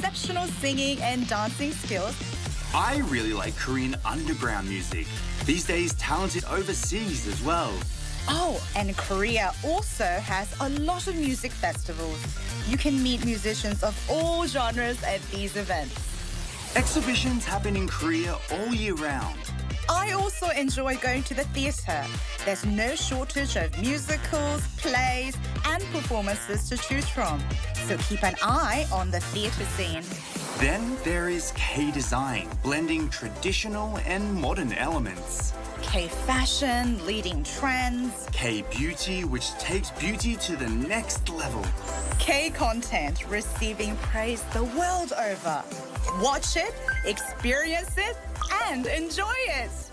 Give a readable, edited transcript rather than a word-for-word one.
exceptional singing and dancing skills. I really like Korean underground music. These days, talented overseas as well. Oh, and Korea also has a lot of music festivals. You can meet musicians of all genres at these events. Exhibitions happen in Korea all year round. I also enjoy going to the theatre. There's no shortage of musicals, plays, and performances to choose from. So keep an eye on the theatre scene. Then there is K-design, blending traditional and modern elements. K-fashion, leading trends. K-beauty, which takes beauty to the next level. K-content, receiving praise the world over. Watch it, experience it, and enjoy it.